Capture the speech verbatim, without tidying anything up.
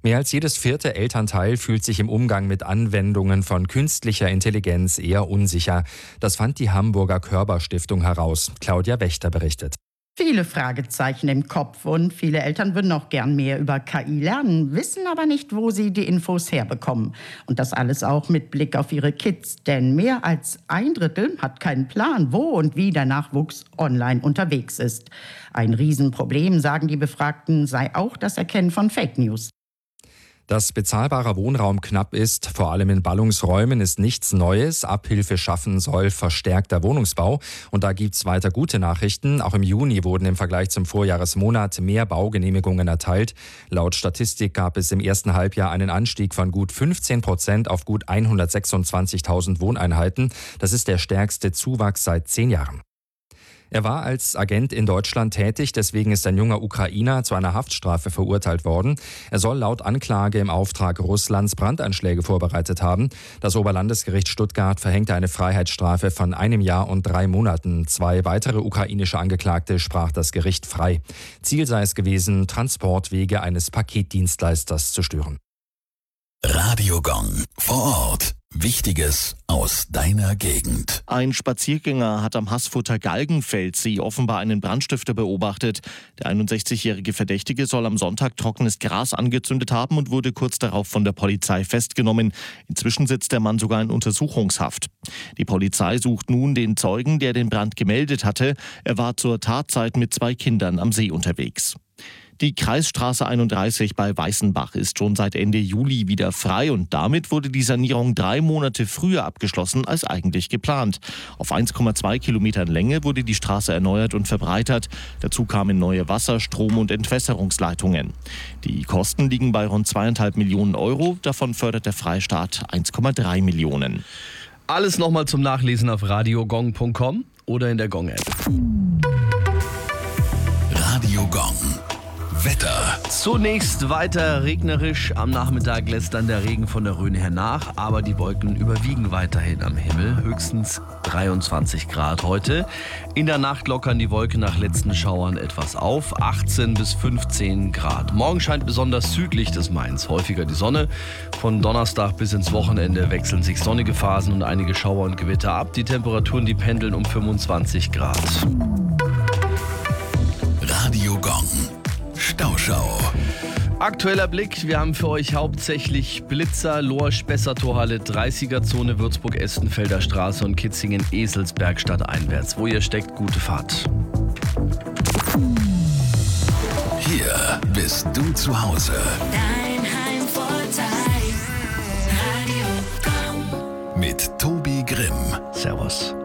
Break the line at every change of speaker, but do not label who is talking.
Mehr als jedes vierte Elternteil fühlt sich im Umgang mit Anwendungen von künstlicher Intelligenz eher unsicher. Das fand die Hamburger Körber-Stiftung heraus. Claudia Wächter berichtet.
Viele Fragezeichen im Kopf und viele Eltern würden auch gern mehr über K I lernen, wissen aber nicht, wo sie die Infos herbekommen. Und das alles auch mit Blick auf ihre Kids, denn mehr als ein Drittel hat keinen Plan, wo und wie der Nachwuchs online unterwegs ist. Ein Riesenproblem, sagen die Befragten, sei auch das Erkennen von Fake News.
Dass bezahlbarer Wohnraum knapp ist, vor allem in Ballungsräumen, ist nichts Neues. Abhilfe schaffen soll verstärkter Wohnungsbau. Und da gibt's weiter gute Nachrichten. Auch im Juni wurden im Vergleich zum Vorjahresmonat mehr Baugenehmigungen erteilt. Laut Statistik gab es im ersten Halbjahr einen Anstieg von gut fünfzehn Prozent auf gut hundertsechsundzwanzigtausend Wohneinheiten. Das ist der stärkste Zuwachs seit zehn Jahren. Er war als Agent in Deutschland tätig, deswegen ist ein junger Ukrainer zu einer Haftstrafe verurteilt worden. Er soll laut Anklage im Auftrag Russlands Brandanschläge vorbereitet haben. Das Oberlandesgericht Stuttgart verhängte eine Freiheitsstrafe von einem Jahr und drei Monaten. Zwei weitere ukrainische Angeklagte sprach das Gericht frei. Ziel sei es gewesen, Transportwege eines Paketdienstleisters zu stören.
Radio Gong vor Ort. Wichtiges aus deiner Gegend.
Ein Spaziergänger hat am Haßfurter Galgenfeldsee offenbar einen Brandstifter beobachtet. Der einundsechzigjährige Verdächtige soll am Sonntag trockenes Gras angezündet haben und wurde kurz darauf von der Polizei festgenommen. Inzwischen sitzt der Mann sogar in Untersuchungshaft. Die Polizei sucht nun den Zeugen, der den Brand gemeldet hatte. Er war zur Tatzeit mit zwei Kindern am See unterwegs. Die Kreisstraße einunddreißig bei Weißenbach ist schon seit Ende Juli wieder frei und damit wurde die Sanierung drei Monate früher abgeschlossen als eigentlich geplant. Auf eins Komma zwei Kilometern Länge wurde die Straße erneuert und verbreitert. Dazu kamen neue Wasser-, Strom- und Entwässerungsleitungen. Die Kosten liegen bei rund zweieinhalb Millionen Euro. Davon fördert der Freistaat eins Komma drei Millionen.
Alles nochmal zum Nachlesen auf radiogong punkt com oder in der Gong-App.
Radio Gong. Wetter.
Zunächst weiter regnerisch. Am Nachmittag lässt dann der Regen von der Rhön her nach, aber die Wolken überwiegen weiterhin am Himmel. Höchstens dreiundzwanzig Grad heute. In der Nacht lockern die Wolken nach letzten Schauern etwas auf. achtzehn bis fünfzehn Grad. Morgen scheint besonders südlich des Mains häufiger die Sonne. Von Donnerstag bis ins Wochenende wechseln sich sonnige Phasen und einige Schauer und Gewitter ab. Die Temperaturen, die pendeln um fünfundzwanzig Grad.
Radio Gong. Stauschau.
Aktueller Blick, wir haben für euch hauptsächlich Blitzer, Lorsch, Bessertorhalle, dreißiger-Zone, Würzburg, Estenfelder Straße und Kitzingen, Eselsberg stadteinwärts. Wo ihr steckt, gute Fahrt.
Hier bist du zu Hause.
Dein Heimvorteil. Radio Gong.
Mit Tobi Grimm.
Servus.